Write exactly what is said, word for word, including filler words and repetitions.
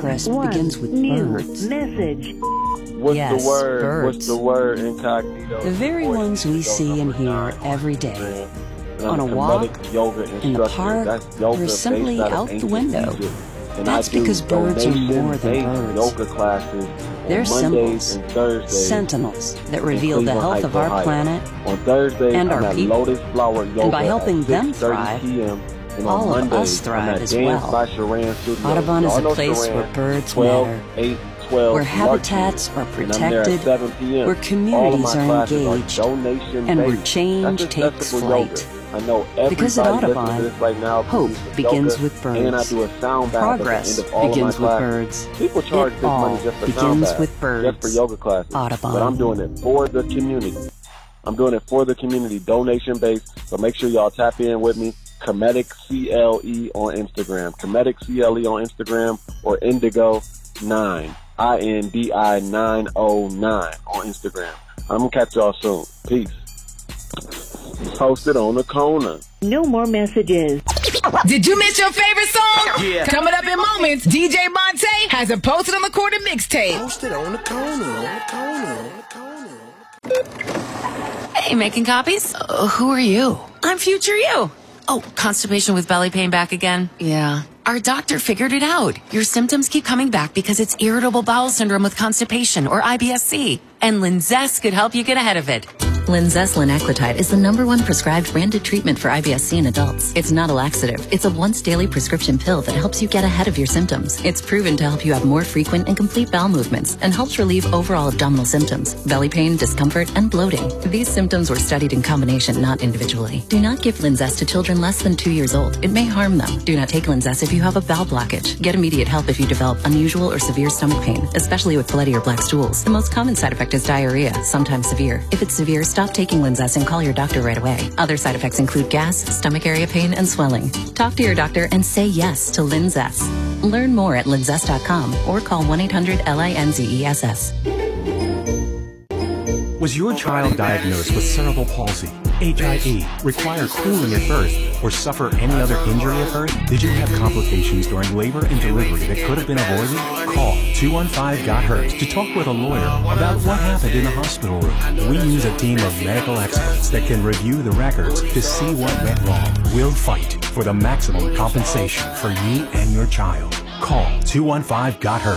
progress begins with birds. Message. What's Yes, the word? birds. What's the word? Incognito. The very ones we see and hear every day. On a walk, in the park, or simply out the window. That's because birds are more than birds. Yoga classes They're symbols, sentinels that reveal the health of our planet on Thursday and our I'm at people. Lotus Flower Yoga And by helping at them six thirty thrive, p m And all on of Mondays, us thrive I'm at as Dance well. by Sharan Studios. Audubon is Y'all a know place Sharan, where birds twelve, matter, eight, twelve, where March habitats year. are And I'm there at protected, seven p m where communities All of my are classes engaged, donation and where based. change That's takes accessible flight. yoga. I know everybody Because at listening to Audubon, this right now hope uses begins yoga, with birds. and I do a sound bath Progress at the end of all begins of my with classes. birds. People charge It this money all just for sound begins baths, with birds. just for yoga classes. Audubon. But I'm doing it for the community. I'm doing it for the community, donation based. So make sure y'all tap in with me. Comedic C L E on Instagram. Comedic C L E on Instagram or Indigo nine. I N D I nine oh nine on Instagram. I'm gonna catch y'all soon. Peace. Posted on the corner. No more messages. Did you miss your favorite song? Yeah. Coming up in moments, D J Monte has a Posted on the Corner mixtape. Posted on the corner, on the corner, on the corner. Hey, making copies? Uh, who are you? I'm future you. Oh, constipation with belly pain back again? Yeah. Our doctor figured it out. Your symptoms keep coming back because it's irritable bowel syndrome with constipation, or I B S C. And Linzess could help you get ahead of it. Linzess linaclotide is the number one prescribed branded treatment for I B S C in adults. It's not a laxative. It's a once daily prescription pill that helps you get ahead of your symptoms. It's proven to help you have more frequent and complete bowel movements and helps relieve overall abdominal symptoms, belly pain, discomfort, and bloating. These symptoms were studied in combination, not individually. Do not give Linzess to children less than two years old. It may harm them. Do not take Linzess if you have a bowel blockage. Get immediate help if you develop unusual or severe stomach pain, especially with bloody or black stools. The most common side effect is diarrhea, sometimes severe. If it's severe, stop taking Linzess and call your doctor right away. Other side effects include gas, stomach area pain, and swelling. Talk to your doctor and say yes to Linzess. Learn more at linzess dot com or call one eight hundred L I N Z E S S. Was your child diagnosed with cerebral palsy, H I E, require cooling at birth, or suffer any other injury at birth? Did you have complications during labor and delivery that could have been avoided? Call two one five got hurt to talk with a lawyer about what happened in the hospital room. We use a team of medical experts that can review the records to see what went wrong. We'll fight for the maximum compensation for you and your child. Call two one five got hurt.